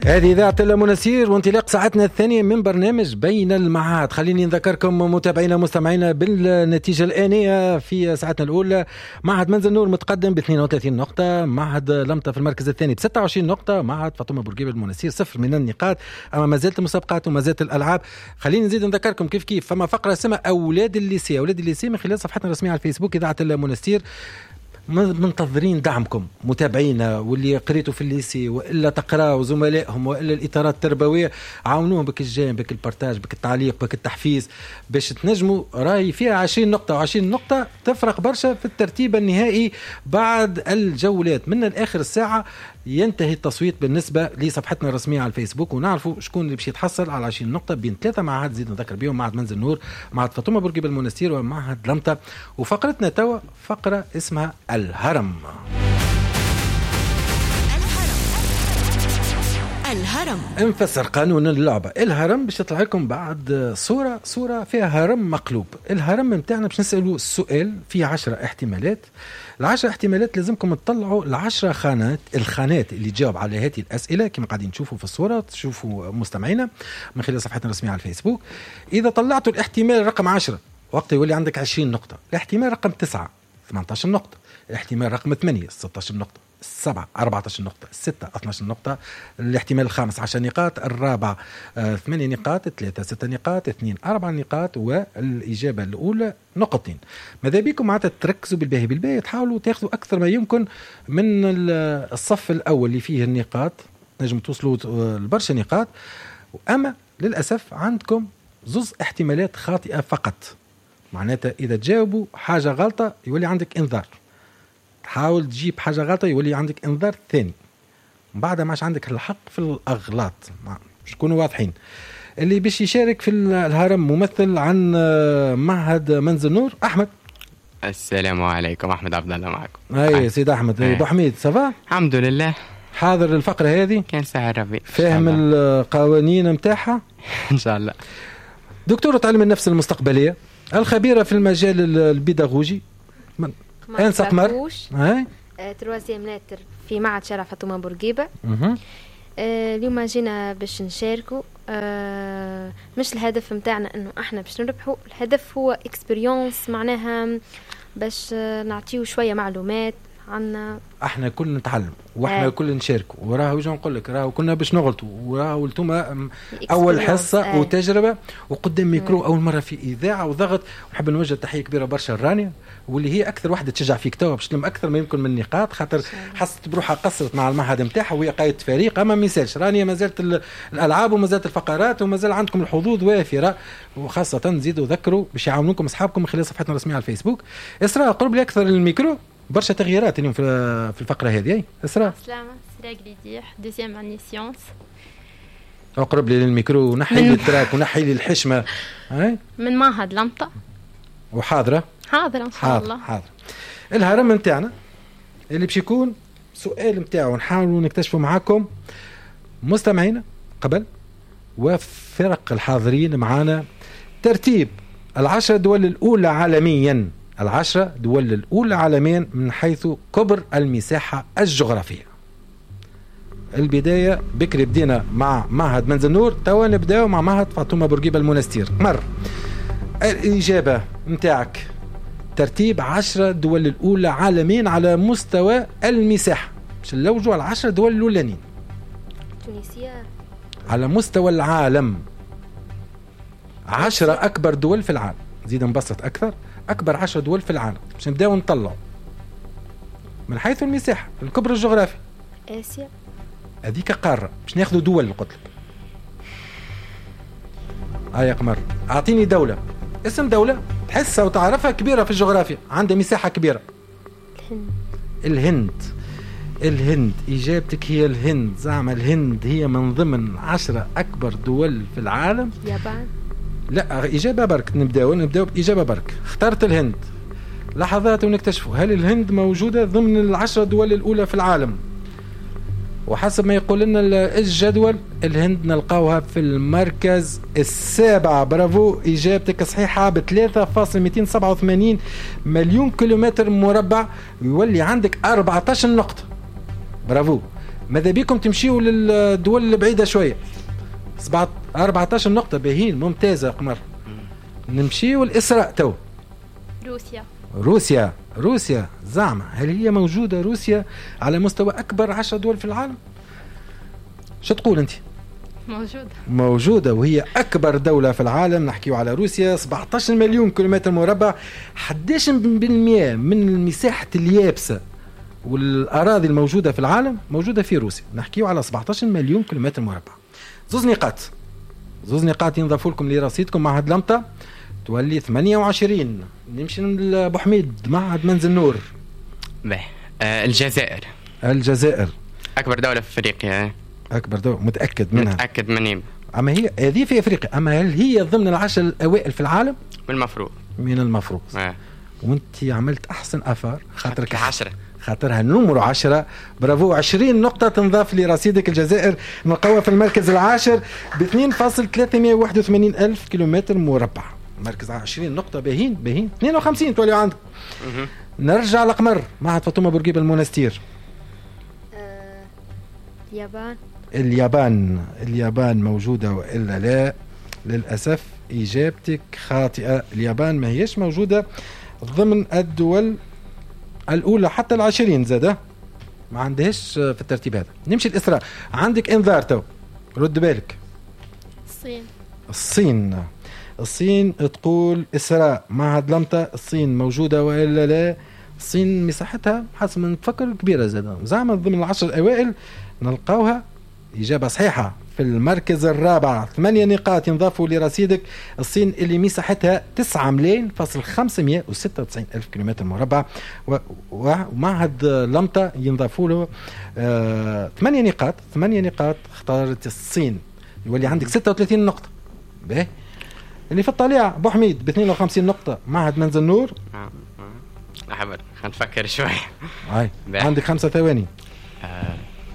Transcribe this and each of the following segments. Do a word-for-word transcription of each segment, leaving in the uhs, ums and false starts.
هذه إذاعة المنسير وانطلاق ساعتنا الثانية من برنامج بين المعاد. خليني نذكركم متابعينا مستمعينا بالنتيجة الآنية في ساعتنا الأولى. معهد منزل نور متقدم ب اثنين وثلاثين نقطة، معهد لمطة في المركز الثاني ب ستة وعشرين نقطة، معهد فاطمة بورقيبة المنسير صفر من النقاط. أما ما زالت المسابقات وما زالت الألعاب. خليني نزيد نذكركم كيف كيف فما فقرة اسمها أولاد الليسي. أولاد الليسي من خلال صفحتنا الرسمية على الفيسبوك إذاعة المنسير. منتظرين دعمكم متابعينا، واللي قريتوا في الليسي وإلا تقراوا زملائهم وإلا الإطارات التربوية، عاونوهم بك الجيم بك البارتاج بك التعليق بك التحفيز باش تنجموا. راي فيها عشرين نقطة وعشرين نقطة تفرق برشا في الترتيب النهائي. بعد الجولات من الآخر الساعة ينتهي التصويت بالنسبة لصفحتنا الرسمية على الفيسبوك، ونعرفوا شكون اللي باش يتحصل على عشرين نقطة بين ثلاثة معهد زيد نذكر بيهم: معهد منزل نور، معهد فاطمة بورقيبة المنسير، ومعهد لمطة. وفقرتنا توا فقرة اسمها الهرم. الهرم انفسر قانون اللعبة. الهرم باش تطلع لكم بعد صورة صورة فيها هرم مقلوب. الهرم متاعنا باش نسألوا السؤال فيه عشرة احتمالات. العشرة احتمالات لازمكم تطلعوا العشرة خانات الخانات اللي تجاوب على هذه الأسئلة كما قاعدين تشوفوا في الصورة، تشوفوا مستمعينا من خلال صفحتنا الرسمية على الفيسبوك. إذا طلعتوا الاحتمال رقم عشرة وقت يولي عندك عشرين نقطة، الاحتمال رقم تسعة ثمانية عشر نقطة، الاحتمال رقم ثمانية ستة عشر نقطة، السبعة أربعة عشر نقطة، الستة اثني عشر نقطة، الاحتمال الخامس عشر نقاط، الرابع آه ثمانية نقاط، الثلاثة ستة نقاط، اثنين أربع نقاط، والإجابة الأولى نقطتين. ماذا بيكم معناتها تركزوا بالباهي بالباهي، تحاولوا تاخذوا أكثر ما يمكن من الصف الأول اللي فيه النقاط، نجم توصلوا لبرشا نقاط. أما للأسف عندكم زوز احتمالات خاطئة فقط. معناتها إذا تجاوبوا حاجة غلطة يولي عندك إنذار، حاول تجيب حاجة غلطة يولي عندك إنذار ثاني، بعدها ماش عندك الحق في الأغلاط. مش تكونوا واضحين. اللي باش يشارك في الهرم ممثل عن معهد منزل نور أحمد. السلام عليكم، أحمد عبد الله معكم. أي سيد أحمد. أبو حميد صفا؟ الحمد لله. حاضر الفقرة هذه؟ كان ساعة ربي. فاهم القوانين متاعها؟ إن شاء الله. دكتورة علم النفس المستقبلية، الخبيرة في المجال البيداغوجي، أنسة قمر. هاي تروازيام لاتر في معهد شارع فاطمة بورقيبة. آه اليوم جينا باش نشاركوا. آه مش الهدف متاعنا انه احنا باش نربحوا، الهدف هو اكسبيريونس، معناها باش نعطيو شوية معلومات عنا. احنا كل نتعلم واحنا آه. كل نشاركوا، وراه وجه نقول لك راهو كنا باش نغلطوا، وراه ولتوما اول حصه آه. وتجربه وقدام ميكرو اول مره في اذاعه وضغط. ونحب نوجه تحيه كبيره برشا لرانيا، واللي هي اكثر واحده تشجع فيك توا باش تلم اكثر ما يمكن من النقاط، خاطر حست بروحها قصرت مع المعهد نتاعها وهي قائده فريق. اما ما يسالش رانيا ما زالت الالعاب وما زالت الفقرات وما زال عندكم الحظوظ وافره، وخاصه نزيدوا ذكروا باش يعاونوكم اصحابكم من خلال صفحتنا الرسميه على الفيسبوك. اسراء قرب لي اكثر الميكرو، برشا تغييرات اليوم في في الفقره هذه. اي اسراء. سلامة سراء غليديح دوزيام اني سيونس. اقرب لي للميكرو ونحي لي التراك ونحي لي الحشمه. اي من معهد لمطة وحاضره حاضره ان شاء الله. حاضر. الهرم نتاعنا اللي باش يكون سؤال نتاعو نحاولوا نكتشفوا معاكم مستمعينا قبل وفرق الحاضرين معنا ترتيب العشر دول الاولى عالميا، العشرة دول الأولى عالميا من حيث كبر المساحة الجغرافية. البداية بكري بدينا مع معهد منزل نور، توا نبداو مع معهد فاطمة بورقيبة المنسير. مر الإجابة متاعك ترتيب عشرة دول الأولى عالميا على مستوى المساحة، مش نلوجوا على عشرة دول الأولانيين. تونسيا على مستوى العالم، عشرة أكبر دول في العالم. زيد نبسط أكثر، أكبر عشر دول في العالم باش نبداو نطلعوا من حيث المساحة الكبر الجغرافي. آسيا هذيك قارة، باش ناخذوا دول القتل. هيا قمر أعطيني دولة، اسم دولة تحسها وتعرفها كبيرة في الجغرافيا، عندها مساحة كبيرة. الهند. الهند الهند إجابتك هي الهند. زعما الهند هي من ضمن عشرة أكبر دول في العالم. يابان. لا إجابة برك، نبداو نبداو بإجابة برك. اخترت الهند. لحظات ونكتشفوا هل الهند موجودة ضمن العشرة دول الأولى في العالم. وحسب ما يقول لنا الجدول الهند نلقاوها في المركز السابع. برافو، إجابتك صحيحة ب ثلاثة فاصلة مئتين وسبعة وثمانين مليون كيلومتر مربع، يولي عندك أربعة عشر نقطة. برافو. ماذا بيكم تمشيوا للدول البعيدة شوية. أربعة عشر نقطة باهين ممتازة قمر. نمشيوا الإسراء تو. روسيا. روسيا روسيا زعما هل هي موجودة روسيا على مستوى أكبر عشر دول في العالم؟ شو تقول أنت؟ موجودة. موجودة وهي أكبر دولة في العالم. نحكيو على روسيا سبعة عشر مليون كيلومتر مربع. إحدى عشر بالمئة من المساحة اليابسة والأراضي الموجودة في العالم موجودة في روسيا. نحكيو على سبعة عشر مليون كيلومتر مربع. زوز نقاط زوز نقاط ينضافوا لكم لرصيدكم. معهد لمطة تولي ثمانية وعشرين. نمشي لأبو حميد معهد منزل نور. به آه الجزائر. الجزائر أكبر دولة في أفريقيا. أكبر دولة متأكد منها؟ متأكد مني. أما هي هذه في أفريقيا، أما هل هي ضمن العشر الأوائل في العالم؟ من المفروض. من المفروض. آه. وانت عملت أحسن أثار خاطرك عشرة خاطرها نمرو عشرة. برافو. عشرين نقطة تنضاف لرصيدك. الجزائر نلقاوها في المركز العاشر ب اثنين فاصلة ثلاثمئة وواحد وثمانين ألف كيلومتر مربع. مركز عشرين نقطة باهين باهين. اثنين وخمسين تولي عندك. نرجع لقمر معهد فاطمة بورقيبة المنستير. آه، اليابان. اليابان اليابان موجودة وإلا لا؟ للأسف إجابتك خاطئة. اليابان ما هيش موجودة ضمن الدول الأولى حتى العشرين زادة ما عندهش في الترتيب هذا. نمشي الإسراء. عندك إنذار تو رد بالك. الصين. الصين الصين تقول إسراء معهد لمطة. الصين موجودة وإلا لا؟ الصين مساحتها حسب ما نتفكر كبيرة زادة زعما ضمن العشر الأوائل نلقاوها. إجابة صحيحة في المركز الرابع. ثمانية نقاط ينضافوا لرصيدك. الصين اللي مساحتها تسعة ملايين فاصل خمسمئة وستة وتسعين ألف كيلومتر مربع. ومعهد لمطة ينضافوا له آه ثمانية نقاط. ثمانية نقاط اختارت الصين يولي عندك ستة وثلاثين نقطة. باهي. اللي في الطليعة أبو حميد ب اثنين وخمسين نقطة معهد منزل نور. أحبر خلينا نفكر شوي. هاي عندك خمسة ثواني. آه.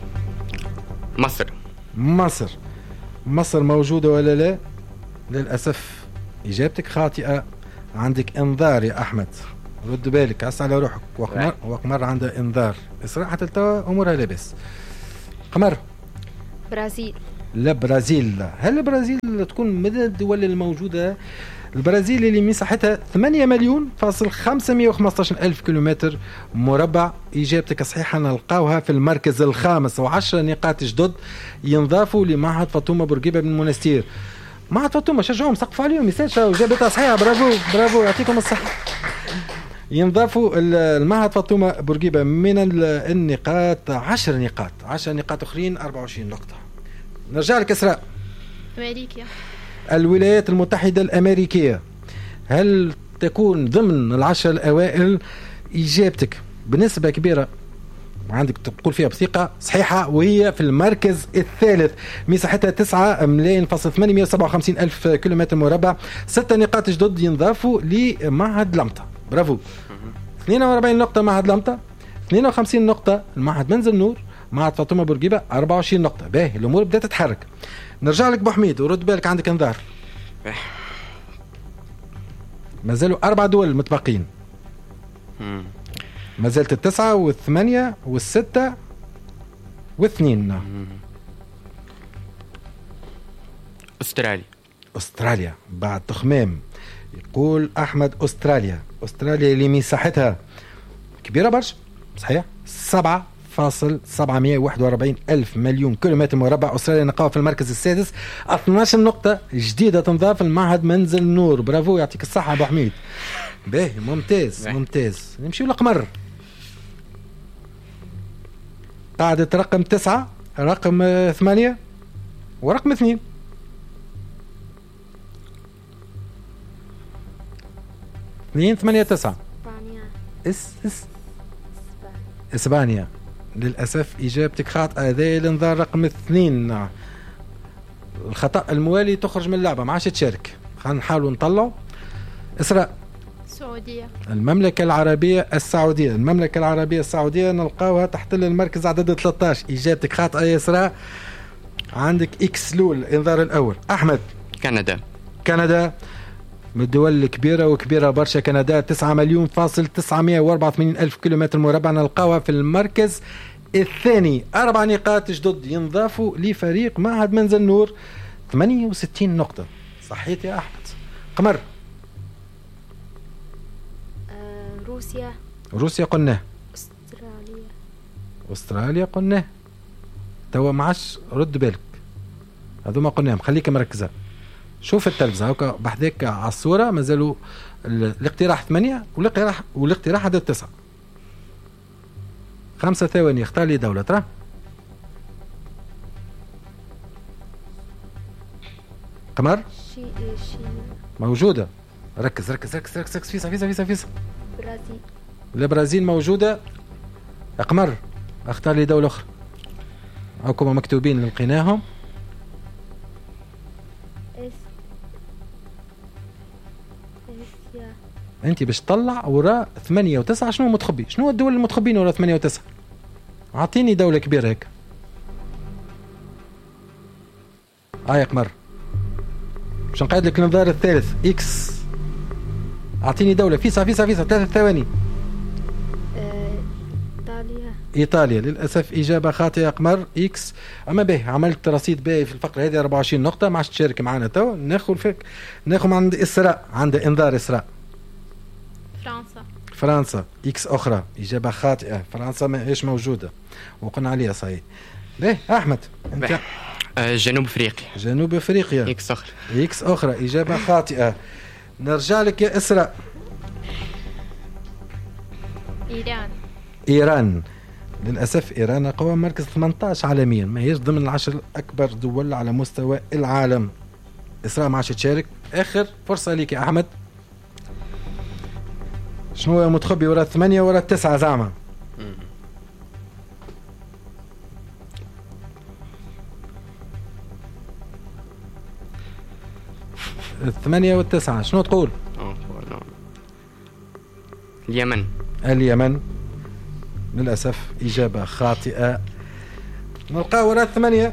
مصر. مصر مصر موجودة ولا لا؟ للأسف إجابتك خاطئة. عندك إنذار يا أحمد. رد بالك عس على روحك. وقمر وقمر عنده إنذار. إسراء حتى التوا أمورها لابس. قمر. برازيل. لا برازيل. هل البرازيل تكون من الدول الموجودة؟ البرازيل اللي مساحتها ثمانية مليون فاصل خمسمئة وخمسة عشر ألف كيلومتر مربع. إجابتك صحيحة. نلقاوها في المركز الخامس وعشر نقاط جدد ينضافوا لمعهد فاطمة بورقيبة بن منستير. معهد فاطمة شجعهم سقفوا عليهم يسالش وجابتها صحيحة. برافو برافو يعطيكم الصحة. ينضافوا المعهد فاطمة بورقيبة من النقاط عشر نقاط. عشر نقاط أخرين أربعة وعشرين نقطة. نرجع لك إسراء. أمريكا. الولايات المتحدة الأمريكية هل تكون ضمن العشر الأوائل؟ إجابتك بنسبة كبيرة عندك تقول فيها بثقة صحيحة وهي في المركز الثالث. مساحتها تسعة ملايين فاصل ثمانمئة وسبعة وخمسين ألف كيلومتر مربع. ستة نقاط جدد ينضافوا لمعهد لمطة. برافو. اثنين وأربعين نقطة معهد لمطة. اثنين وخمسين نقطة المعهد منزل نور. معهد فاطمة بورقيبة أربعة وعشرين نقطة. باهي الأمور بدأت تتحرك. نرجع لك بو حميد ورد بالك عندك انذار. ما زالوا أربع دول متبقين. ما زالت التسعة والثمانية والستة واثنين. أستراليا. أستراليا بعد تخمام يقول أحمد أستراليا. أستراليا اللي مساحتها كبيرة برشا صحيح سبعة فاصل سبعمئة وواحد وأربعين ألف مليون كيلومتر مربع. أستراليا نقاوة في المركز السادس. اثناش نقطة جديدة تنضاف المعهد منزل نور. برافو يعطيك الصحة أبو حميد. باهي ممتاز ممتاز. نمشي لقمر. قاعدة رقم تسعة رقم ثمانية ورقم اثنين. اثنين ثمانية تسعة. اس اس اسبانيا. للأسف إجابتك خاطئة. هذا الانذار رقم اثنين. الخطأ الموالي تخرج من اللعبة ما عادش تشارك. خلينا نحاول نطلعه. إسراء. السعودية. المملكة العربية السعودية. المملكة العربية السعودية نلقاوها تحت المركز عدد ثلاثة عشر. إجابتك خاطئة يا إسراء. عندك إكس لول الانذار الأول. أحمد. كندا. كندا من الدول الكبيرة وكبيرة برشا. كندا تسعة مليون فاصل تسعمئة وأربعة وثمانين ألف كيلومتر مربع. نلقاوها في المركز الثاني أربع نقاط جدد ينضافوا لفريق معهد منزل نور ثمانية وستين نقطة. صحيت يا أحمد؟ قمر. آه روسيا. روسيا قلناه. استراليا. استراليا قلناه. توا معش رد بالك هذو ما قلناهم، خليك مركزة. شوف التلفزة هكا بحذاك على الصورة مازالوا الاقتراح ثمانية والاقتراح والاقتراح عدد تسعة. خمسة ثواني اختار لي دولة. ترى قمر شي شي موجودة. ركز ركز ركز ركز ركز فيسا فيسا فيسا فيسا. برازيل. البرازيل موجودة. قمر اختار لي دولة أخرى. هاكم مكتوبين لقيناهم. اسيا. انت باش تطلع وراء ثمانية وتسعة شنو متخبي؟ شنو الدول المتخبين وراء ثمانية وتسعة؟ اعطيني دولة كبيرة هيك. هاي قمر باش نقعد لك الانذار الثالث اكس. اعطيني دولة. فيسا فيسا فيسا ثلاثة ثواني. ايطاليا. ايطاليا للاسف اجابة خاطئة قمر اكس. اما به عملت رصيد باهي في الفقرة هذه أربعة وعشرين نقطة. ما عادش تشارك معنا تو. ناخذ فيك ناخذ عند اسراء. عند انذار اسراء. فرنسا. فرنسا اكس اخرى اجابة خاطئة. فرنسا ما ايش موجودة وقلنا عليها صحيح. باهي احمد انت. آه جنوب افريقيا. جنوب افريقيا اكس اخرى. اكس اخرى اجابة خاطئة. نرجع لك يا اسراء. إيران. ايران للاسف ايران قوى مركز ثمانية عشر عالميا، ما هيش ضمن العشر اكبر دول على مستوى العالم. اسراء ما عادش تشارك. اخر فرصة ليك يا احمد. شنو هو متخبي وراء الثمانية وراء التسعة زعما؟ الثمانية والتسعة شنو تقول؟ اليمن. اليمن للأسف إجابة خاطئة. نلقى وراء الثمانية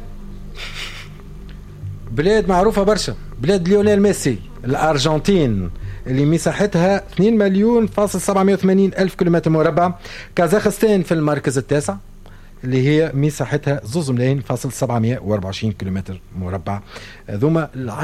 بلاد معروفة برشا، بلاد ليونيل ميسي، الأرجنتين اللي مساحتها اثنين مليون فاصل سبعمائة وثمانين ألف كيلومتر مربع. كازاخستان في المركز التاسع اللي هي مساحتها زوز ملايين فاصل سبعمائة وأربعة وعشرين كيلومتر مربع. ذوما